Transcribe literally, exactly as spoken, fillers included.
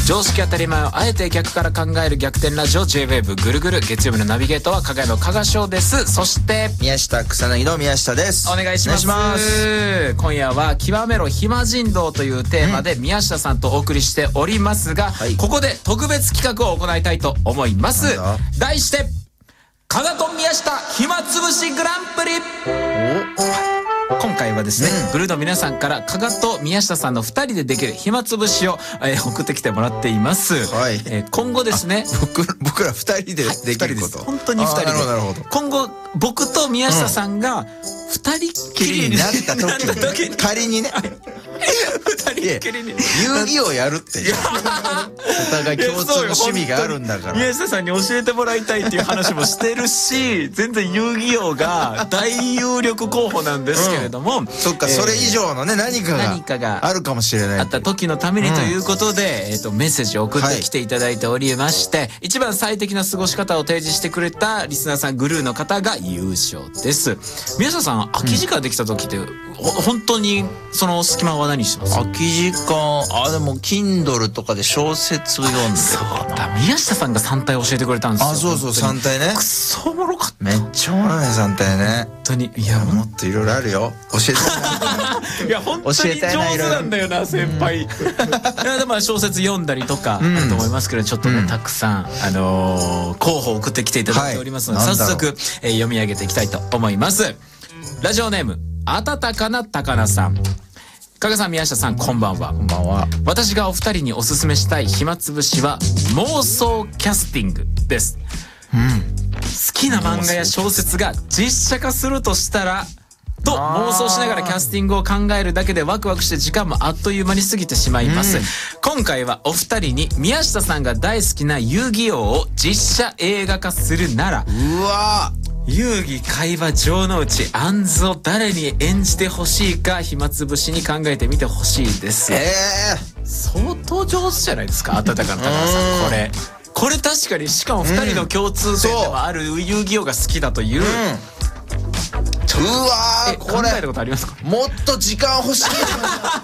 常識当たり前をあえて逆から考える逆転ラジオ ジェイウェーブ ぐるぐる。月曜日のナビゲートは加賀の加賀翔です。そして宮下草薙の宮下です。 お願いします。今夜は極めろ暇人道というテーマで宮下さんとお送りしておりますが、はい、ここで特別企画を行いたいと思います。題して加賀と宮下暇つぶしグランプリ。今回はですね、うん、グルーの皆さんから加賀と宮下さんのふたりでできる暇つぶしを、えー、送ってきてもらっています、はい。えー、今後ですね、 僕僕らふたりでできること、はい、 本当にふたりで。今後僕と宮下さんがふたりきりになった時に仮にねふたりきりに遊戯王やるっていうお互い共通の趣味があるんだから宮下さんに教えてもらいたいっていう話もしてるし全然遊戯王が大有力候補なんですけれども、うん、 そっか、えー、それ以上のね何かが何かがあるかもしれないあった時のためにということで、うん、えーとメッセージを送ってきていただいておりまして、はい、一番最適な過ごし方を提示してくれたリスナーさんグルーの方が優勝です。宮下さん空き時間できた時って、うん、本当にその隙間は何してます？ 空き時間、あ、でも Kindle とかで小説読んで。 そうだ、宮下さんがさん体教えてくれたんですよ。 あ、そうそう、さん体ね。 くそおもろかった。 めっちゃおもろいね、さん体ね。 本当に。いや、 もっといろいろあるよ。教えていや、本当に上手なんだよな、先輩。いや、でも小説読んだりとか、あると思いますけど、ちょっとね、たくさん、あのー、候補を送ってきていただいておりますので、早速、えー、読み上げていきたいと思います。ラジオネーム、あたたかな高菜さん。加賀さん、宮下さん、こんばんは。 こんばんは。 私がお二人におすすめしたい暇つぶしは妄想キャスティングです。うん。好きな漫画や小説が実写化するとしたらと妄想しながらキャスティングを考えるだけでワクワクして時間もあっという間に過ぎてしまいます。うん、今回はお二人に宮下さんが大好きな遊戯王を実写映画化するなら、 うわー、 遊戯会話城之内杏を誰に演じてほしいか暇つぶしに考えてみてほしいです。 えー、相当上手じゃないですか、温かな高橋さん。これこれ確かに、しかもふたりの共通点でもある遊戯王が好きだという、うん、 うわー、これ考えたことありますか？ もっと時間欲しい